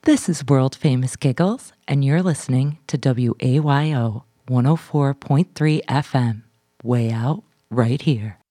This is World Famous Giggles, and you're listening to WAYO 104.3 FM, way out right here.